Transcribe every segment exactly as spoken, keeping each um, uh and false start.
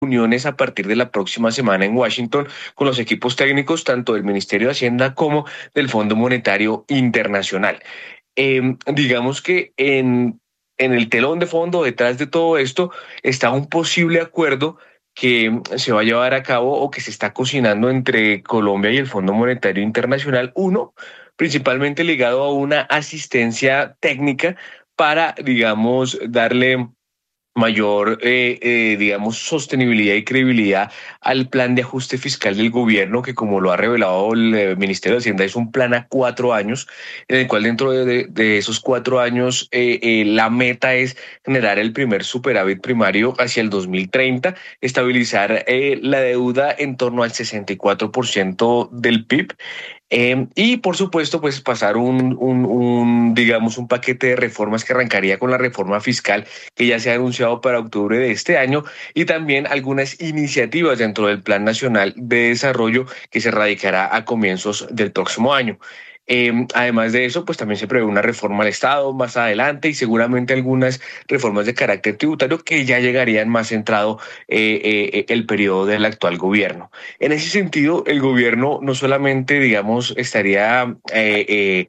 reuniones a partir de la próxima semana en Washington con los equipos técnicos tanto del Ministerio de Hacienda como del Fondo Monetario Internacional. Eh, digamos que en, en el telón de fondo, detrás de todo esto, está un posible acuerdo que se va a llevar a cabo o que se está cocinando entre Colombia y el Fondo Monetario Internacional. Uno, principalmente ligado a una asistencia técnica para, digamos, darle mayor, eh, eh, digamos, sostenibilidad y credibilidad al plan de ajuste fiscal del gobierno, que como lo ha revelado el eh, Ministerio de Hacienda, es un plan a cuatro años, en el cual dentro de, de, de esos cuatro años eh, eh, la meta es generar el primer superávit primario hacia el dos mil treinta, estabilizar eh, la deuda en torno al sesenta y cuatro por ciento del P I B. Eh, y por supuesto, pues pasar un, un, un, digamos, un paquete de reformas que arrancaría con la reforma fiscal que ya se ha anunciado para octubre de este año y también algunas iniciativas dentro del Plan Nacional de Desarrollo que se radicará a comienzos del próximo año. Eh, además de eso, pues también se prevé una reforma al Estado más adelante y seguramente algunas reformas de carácter tributario que ya llegarían más centrado eh, eh, el periodo del actual gobierno. En ese sentido, el gobierno no solamente, digamos, estaría eh, eh,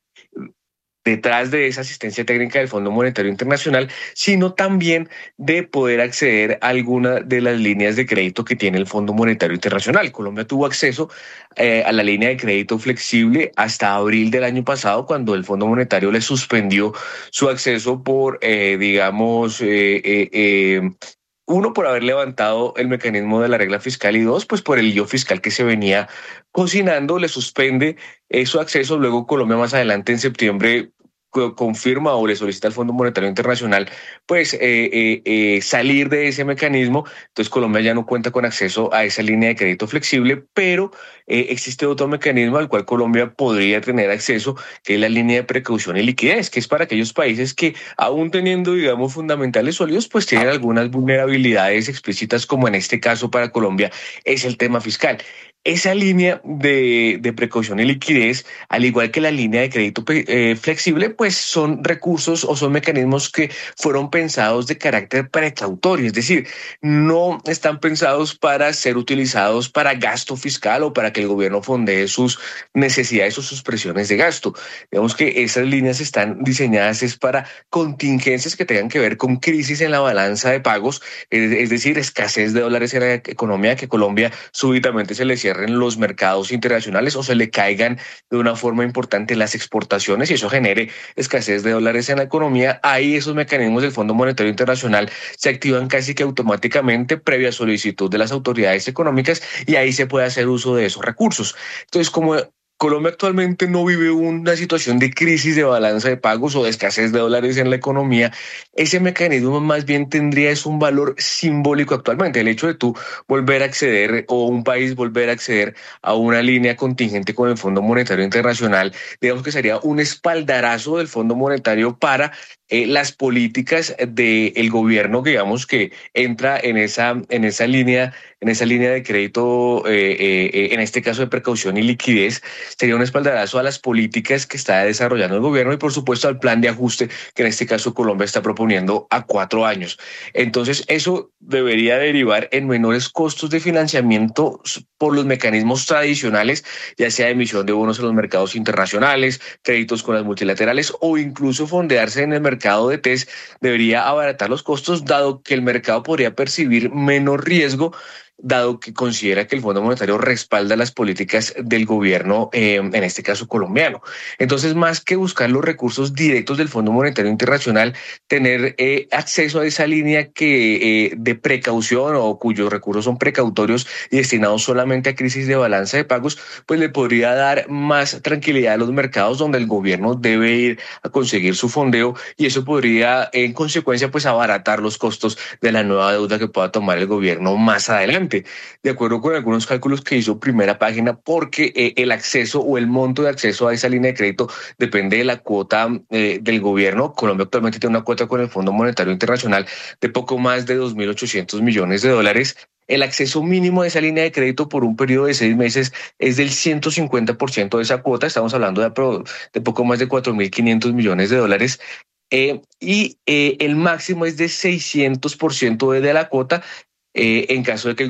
detrás de esa asistencia técnica del Fondo Monetario Internacional, sino también de poder acceder a alguna de las líneas de crédito que tiene el Fondo Monetario Internacional. Colombia tuvo acceso eh, a la línea de crédito flexible hasta abril del año pasado, cuando el Fondo Monetario le suspendió su acceso por, eh, digamos, eh, eh, eh, uno, por haber levantado el mecanismo de la regla fiscal y dos, pues por el lío fiscal que se venía cocinando, le suspende eh, su acceso. Luego Colombia más adelante en septiembre confirma o le solicita al Fondo Monetario Internacional pues eh, eh, eh, salir de ese mecanismo. Entonces Colombia ya no cuenta con acceso a esa línea de crédito flexible, pero eh, existe otro mecanismo al cual Colombia podría tener acceso, que es la línea de precaución y liquidez, que es para aquellos países que aún teniendo, digamos, fundamentales sólidos, pues tienen algunas vulnerabilidades explícitas, como en este caso para Colombia es el tema fiscal. Esa línea de, de precaución y liquidez, al igual que la línea de crédito eh, flexible, pues son recursos o son mecanismos que fueron pensados de carácter precautorio, es decir, no están pensados para ser utilizados para gasto fiscal o para que el gobierno fondee sus necesidades o sus presiones de gasto. Digamos que esas líneas están diseñadas es para contingencias que tengan que ver con crisis en la balanza de pagos, es, es decir, escasez de dólares en la economía, que Colombia súbitamente se le cierre en los mercados internacionales o se le caigan de una forma importante las exportaciones y eso genere escasez de dólares en la economía. Ahí esos mecanismos del Fondo Monetario Internacional se activan casi que automáticamente previa solicitud de las autoridades económicas y ahí se puede hacer uso de esos recursos. Entonces, como Colombia actualmente no vive una situación de crisis de balanza de pagos o de escasez de dólares en la economía, ese mecanismo más bien tendría es un valor simbólico actualmente. El hecho de tú volver a acceder o un país volver a acceder a una línea contingente con el Fondo Monetario Internacional, digamos que sería un espaldarazo del Fondo Monetario para eh, las políticas del gobierno, digamos, que entra en esa, en esa línea, en esa línea de crédito, eh, eh, en este caso de precaución y liquidez. Sería un espaldarazo a las políticas que está desarrollando el gobierno y por supuesto al plan de ajuste que en este caso Colombia está proponiendo a cuatro años. Entonces eso debería derivar en menores costos de financiamiento por los mecanismos tradicionales, ya sea emisión de bonos en los mercados internacionales, créditos con las multilaterales o incluso fondearse en el mercado de T E S. Debería abaratar los costos, dado que el mercado podría percibir menos riesgo, dado que considera que el Fondo Monetario respalda las políticas del gobierno, eh, en este caso colombiano. Entonces, más que buscar los recursos directos del Fondo Monetario Internacional, tener eh, acceso a esa línea que eh, de precaución o cuyos recursos son precautorios y destinados solamente a crisis de balanza de pagos, pues le podría dar más tranquilidad a los mercados donde el gobierno debe ir a conseguir su fondeo y eso podría, en consecuencia, pues abaratar los costos de la nueva deuda que pueda tomar el gobierno más adelante. De acuerdo con algunos cálculos que hizo Primera Página, porque eh, el acceso o el monto de acceso a esa línea de crédito depende de la cuota eh, del gobierno. Colombia actualmente tiene una cuota con el Fondo Monetario Internacional de poco más de dos mil ochocientos millones de dólares. El acceso mínimo de esa línea de crédito por un periodo de seis meses es del ciento cincuenta por ciento de esa cuota. Estamos hablando de, de poco más de cuatro mil quinientos millones de dólares. Eh, y eh, el máximo es de seiscientos por ciento de la cuota, eh, en caso de que el